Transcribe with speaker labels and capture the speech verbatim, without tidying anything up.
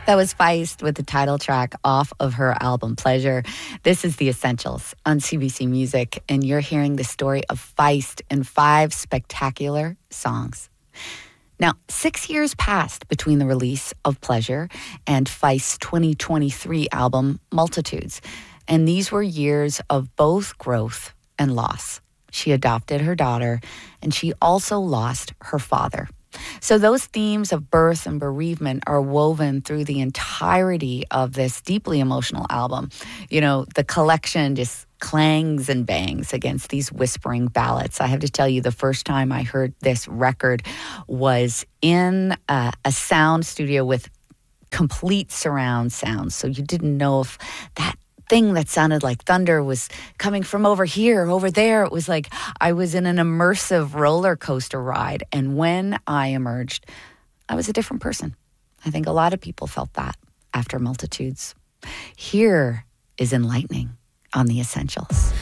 Speaker 1: That was Feist with the title track off of her album Pleasure. This is The Essentials on C B C Music, and you're hearing the story of Feist in five spectacular songs. Now, six years passed between the release of Pleasure and Feist's twenty twenty-three album Multitudes, and these were years of both growth and loss. She adopted her daughter, and she also lost her father. So those themes of birth and bereavement are woven through the entirety of this deeply emotional album. You know, the collection just clangs and bangs against these whispering ballads. I have to tell you, the first time I heard this record was in uh, a sound studio with complete surround sound. So you didn't know if that thing that sounded like thunder was coming from over here or over there. It was like I was in an immersive roller coaster ride. And when I emerged, I was a different person. I think a lot of people felt that after Multitudes. Here is Enlightening on The Essentials.